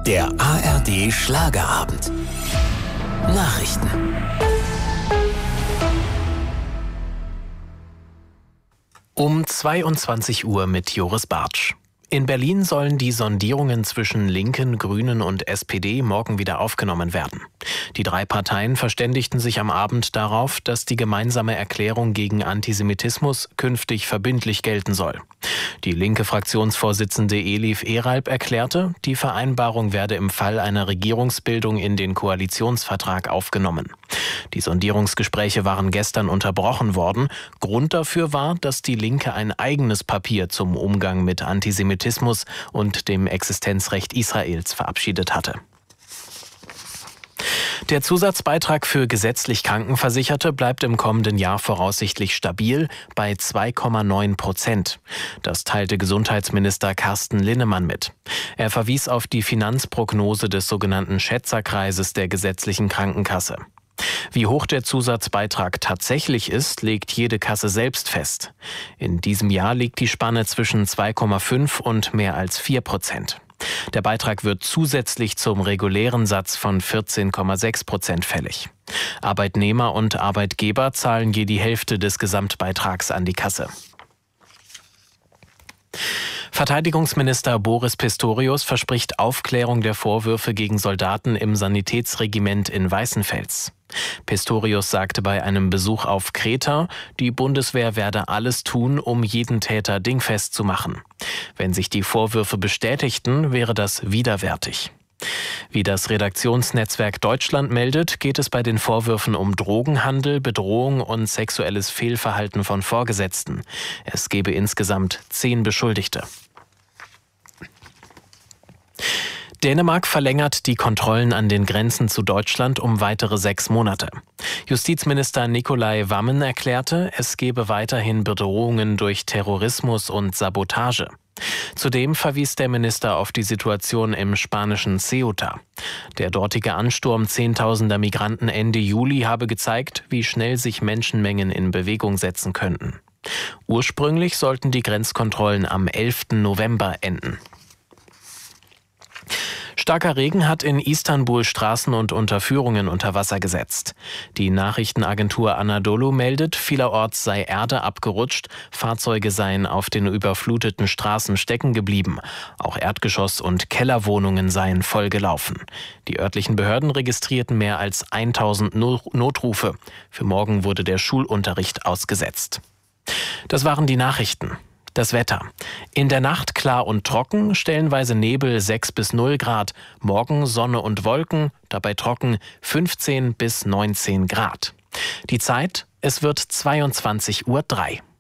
Der ARD Schlagerabend. Nachrichten. Um 22 Uhr mit Joris Bartsch. In Berlin sollen die Sondierungen zwischen Linken, Grünen und SPD morgen wieder aufgenommen werden. Die drei Parteien verständigten sich am Abend darauf, dass die gemeinsame Erklärung gegen Antisemitismus künftig verbindlich gelten soll. Die linke Fraktionsvorsitzende Elif Eralp erklärte, die Vereinbarung werde im Fall einer Regierungsbildung in den Koalitionsvertrag aufgenommen. Die Sondierungsgespräche waren gestern unterbrochen worden. Grund dafür war, dass die Linke ein eigenes Papier zum Umgang mit Antisemitismus und dem Existenzrecht Israels verabschiedet hatte. Der Zusatzbeitrag für gesetzlich Krankenversicherte bleibt im kommenden Jahr voraussichtlich stabil bei 2,9%. Das teilte Gesundheitsminister Carsten Linnemann mit. Er verwies auf die Finanzprognose des sogenannten Schätzerkreises der gesetzlichen Krankenkasse. Wie hoch der Zusatzbeitrag tatsächlich ist, legt jede Kasse selbst fest. In diesem Jahr liegt die Spanne zwischen 2,5 und mehr als 4%. Der Beitrag wird zusätzlich zum regulären Satz von 14,6% fällig. Arbeitnehmer und Arbeitgeber zahlen je die Hälfte des Gesamtbeitrags an die Kasse. Verteidigungsminister Boris Pistorius verspricht Aufklärung der Vorwürfe gegen Soldaten im Sanitätsregiment in Weißenfels. Pistorius sagte bei einem Besuch auf Kreta, die Bundeswehr werde alles tun, um jeden Täter dingfest zu machen. Wenn sich die Vorwürfe bestätigten, wäre das widerwärtig. Wie das Redaktionsnetzwerk Deutschland meldet, geht es bei den Vorwürfen um Drogenhandel, Bedrohung und sexuelles Fehlverhalten von Vorgesetzten. Es gebe insgesamt 10 Beschuldigte. Dänemark verlängert die Kontrollen an den Grenzen zu Deutschland um weitere 6 Monate. Justizminister Nicolai Wammen erklärte, es gebe weiterhin Bedrohungen durch Terrorismus und Sabotage. Zudem verwies der Minister auf die Situation im spanischen Ceuta. Der dortige Ansturm zehntausender Migranten Ende Juli habe gezeigt, wie schnell sich Menschenmengen in Bewegung setzen könnten. Ursprünglich sollten die Grenzkontrollen am 11. November enden. Starker Regen hat in Istanbul Straßen und Unterführungen unter Wasser gesetzt. Die Nachrichtenagentur Anadolu meldet, vielerorts sei Erde abgerutscht, Fahrzeuge seien auf den überfluteten Straßen stecken geblieben. Auch Erdgeschoss- und Kellerwohnungen seien voll gelaufen. Die örtlichen Behörden registrierten mehr als 1000 Notrufe. Für morgen wurde der Schulunterricht ausgesetzt. Das waren die Nachrichten. Das Wetter. In der Nacht klar und trocken, stellenweise Nebel 6 bis 0 Grad. Morgen Sonne und Wolken, dabei trocken 15 bis 19 Grad. Die Zeit, es wird 22:03 Uhr.